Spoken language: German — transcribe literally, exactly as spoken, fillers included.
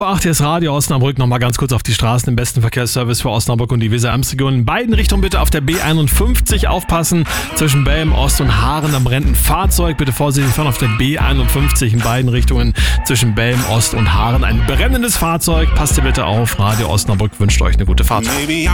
Ach, hier ist Radio Osnabrück. Nochmal ganz kurz auf die Straßen. Im besten Verkehrsservice für Osnabrück und die Weser-Ems-Region. In beiden Richtungen bitte auf der B einundfünfzig aufpassen. Zwischen Belm, Ost und Haaren. Da brennt ein Fahrzeug. Bitte vorsichtig fahren auf der B einundfünfzig in beiden Richtungen. Zwischen Belm, Ost und Haaren ein brennendes Fahrzeug. Passt ihr bitte auf. Radio Osnabrück wünscht euch eine gute Fahrt.